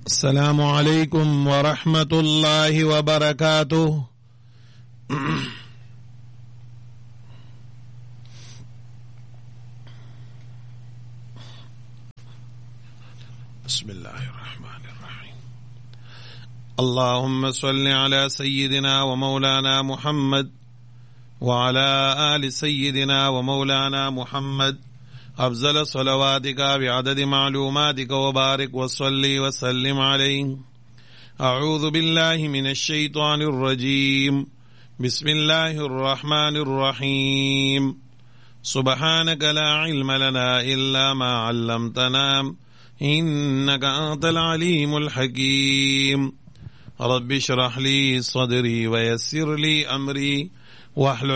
السلام عليكم ورحمة الله وبركاته. بسم الله الرحمن الرحيم. اللهم صل على سيدنا ومولانا محمد وعلى آل سيدنا ومولانا محمد أفضل صلواتك بعدد معلوماتك وبارك وصلي وسلم عليه. أعوذ بالله من الشيطان الرجيم. بسم الله الرحمن الرحيم. سبحانك لا علم لنا إلا ما علمتنا إنك أنت العليم الحكيم. رب اشرح لي صدري ويسر لي أمري واحلل